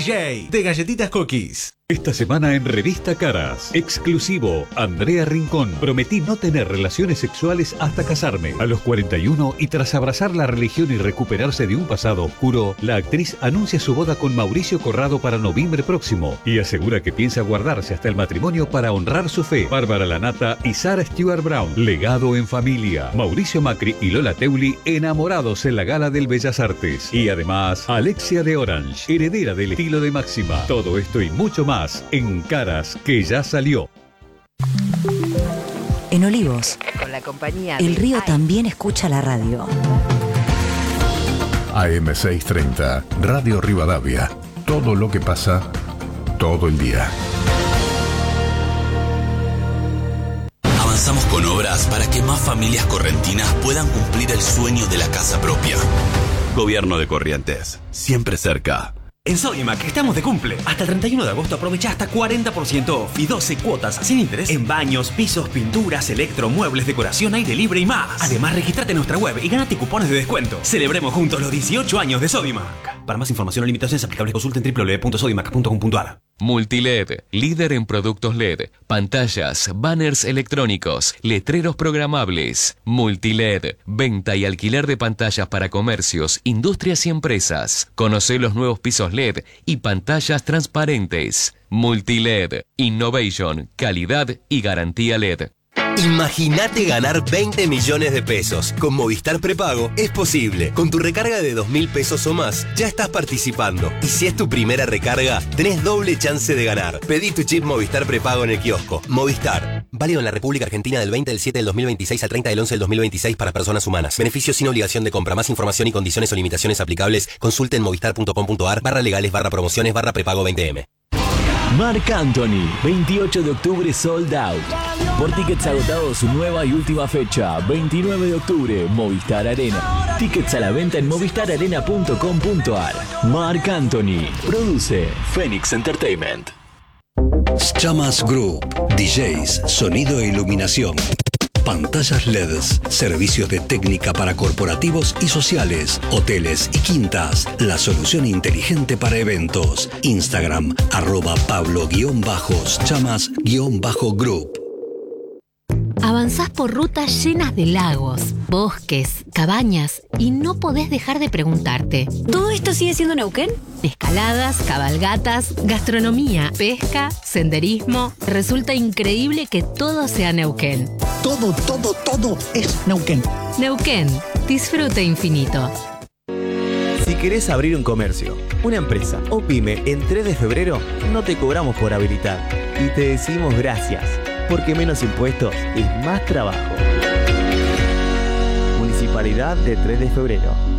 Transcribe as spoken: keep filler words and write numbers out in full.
J de Galletitas Cookies. Esta semana en Revista Caras, exclusivo, Andrea Rincón. Prometí no tener relaciones sexuales hasta casarme. A los cuarenta y uno y tras abrazar la religión y recuperarse de un pasado oscuro, la actriz anuncia su boda con Mauricio Corrado para noviembre próximo y asegura que piensa guardarse hasta el matrimonio para honrar su fe. Bárbara Lanata y Sarah Stewart Brown, legado en familia. Mauricio Macri y Lola Teuli, enamorados en la Gala del Bellas Artes. Y además, Alexia de Orange, heredera del estilo de Máxima. Todo esto y mucho más en Caras, que ya salió. En Olivos, con la compañía el río también escucha la radio. A M seiscientos treinta, Radio Rivadavia. Todo lo que pasa, todo el día. Avanzamos con obras para que más familias correntinas puedan cumplir el sueño de la casa propia. Gobierno de Corrientes, siempre cerca. En Sodimac estamos de cumple. Hasta el treinta y uno de agosto aprovecha hasta cuarenta por ciento off y doce cuotas sin interés en baños, pisos, pinturas, electro, muebles, decoración, aire libre y más. Además, regístrate en nuestra web y gánate cupones de descuento. Celebremos juntos los dieciocho años de Sodimac. Para más información o limitaciones aplicables, consulten doble u doble u doble u punto sodimac punto com punto a r. Multiled, líder en productos L E D, pantallas, banners electrónicos, letreros programables. Multiled, venta y alquiler de pantallas para comercios, industrias y empresas. Conoce los nuevos pisos L E D y pantallas transparentes. Multiled, innovation, calidad y garantía L E D. Imagínate ganar veinte millones de pesos. Con Movistar Prepago es posible. Con tu recarga de dos mil pesos o más, ya estás participando. Y si es tu primera recarga, tenés doble chance de ganar. Pedí tu chip Movistar Prepago en el kiosco. Movistar. Válido en la República Argentina del veinte del siete del dos mil veintiséis al treinta del once del dos mil veintiséis para personas humanas. Beneficio sin obligación de compra. Más información y condiciones o limitaciones aplicables, consulte en movistar punto com punto a r barra legales barra promociones barra prepago veinte eme. Marc Anthony, veintiocho de octubre sold out. Por tickets agotados, su nueva y última fecha, veintinueve de octubre, Movistar Arena. Tickets a la venta en movistar arena punto com punto a r. Marc Anthony, produce Phoenix Entertainment. Chamas Group, D Js, sonido e iluminación. Pantallas L E Ds, servicios de técnica para corporativos y sociales, hoteles y quintas, la solución inteligente para eventos. Instagram, arroba Pablo-Chamas-Group. Avanzás por rutas llenas de lagos, bosques, cabañas y no podés dejar de preguntarte: ¿todo esto sigue siendo Neuquén? Escaladas, cabalgatas, gastronomía, pesca, senderismo. Resulta increíble que todo sea Neuquén. Todo, todo, todo es Neuquén. Neuquén, disfrute infinito. Si querés abrir un comercio, una empresa o pyme en tres de febrero, no te cobramos por habilitar y te decimos gracias, porque menos impuestos es más trabajo. Municipalidad de tres de febrero.